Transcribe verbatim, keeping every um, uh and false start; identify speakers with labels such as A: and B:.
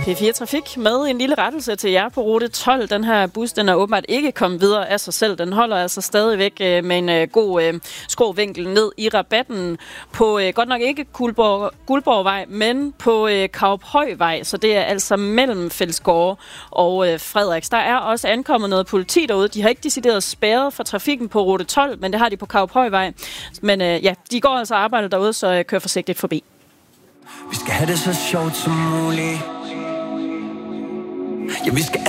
A: P fire Trafik med en lille rettelse til jer på rute tolv. Den her bus, den er åbenbart ikke kommet videre af sig selv. Den holder altså stadigvæk øh, med en øh, god øh, skråvinkel ned i rabatten på øh, godt nok ikke Guldborg, Guldborgvej, men på øh, Kauphøjvej. Så det er altså mellem Fællesgårde og øh, Frederiks. Der er også ankommet noget politi derude. De har ikke decideret spærret for trafikken på rute tolv, men det har de på Kauphøjvej. Men øh, ja, de går altså arbejde derude, så øh, kør forsigtigt forbi.
B: Vi skal have det så sjovt som muligt. Ja, vi skal